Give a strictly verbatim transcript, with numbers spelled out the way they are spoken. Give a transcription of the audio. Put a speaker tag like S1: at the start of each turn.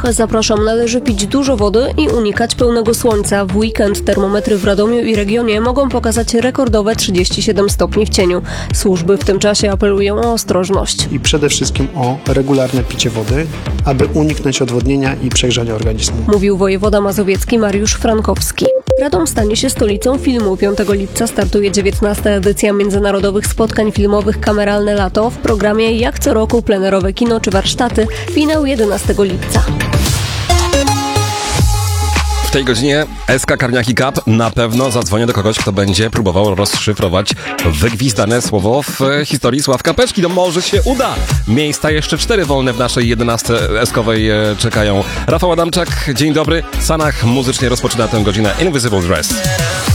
S1: Zapraszam, należy pić dużo wody i unikać pełnego słońca. W weekend termometry w Radomiu i regionie mogą pokazać rekordowe trzydzieści siedem stopni w cieniu. Służby w tym czasie apelują o ostrożność.
S2: I przede wszystkim o regularne picie wody, aby uniknąć odwodnienia i przegrzania organizmu.
S1: Mówił wojewoda mazowiecki Mariusz Frankowski. Radom stanie się stolicą filmu. piątego lipca startuje dziewiętnasta edycja międzynarodowych spotkań filmowych Kameralne Lato w programie jak co roku plenerowe kino czy warsztaty. Finał jedenastego lipca.
S3: W tej godzinie S K Karniaki Cup na pewno zadzwonię do kogoś, kto będzie próbował rozszyfrować wygwizdane słowo w historii Sławka Peczki. No może się uda. Miejsca jeszcze cztery wolne w naszej jedenastce eskowej czekają. Rafał Adamczak, dzień dobry. Sanach muzycznie rozpoczyna tę godzinę Invisible Dress.